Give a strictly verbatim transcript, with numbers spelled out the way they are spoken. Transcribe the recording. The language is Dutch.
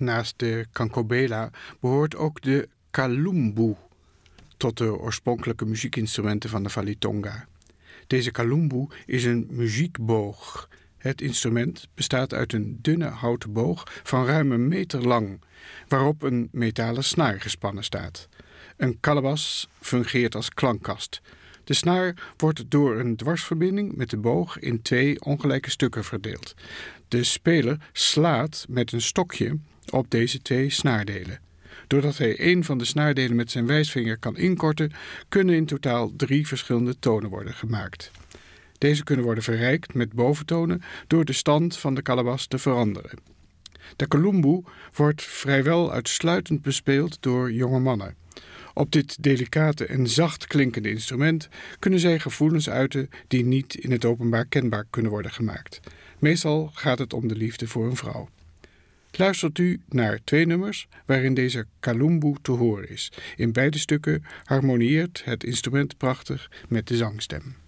naast de kankobela behoort ook de kalumbu tot de oorspronkelijke muziekinstrumenten van de Falitonga. Deze kalumbu is een muziekboog. Het instrument bestaat uit een dunne houten boog van ruim een meter lang, waarop een metalen snaar gespannen staat. Een kalabas fungeert als klankkast. De snaar wordt door een dwarsverbinding met de boog in twee ongelijke stukken verdeeld. De speler slaat met een stokje op deze twee snaardelen. Doordat hij een van de snaardelen met zijn wijsvinger kan inkorten, kunnen in totaal drie verschillende tonen worden gemaakt. Deze kunnen worden verrijkt met boventonen door de stand van de kalabas te veranderen. De kalumbu wordt vrijwel uitsluitend bespeeld door jonge mannen. Op dit delicate en zacht klinkende instrument kunnen zij gevoelens uiten die niet in het openbaar kenbaar kunnen worden gemaakt. Meestal gaat het om de liefde voor een vrouw. Luistert u naar twee nummers waarin deze kalumbu te horen is. In beide stukken harmonieert het instrument prachtig met de zangstem.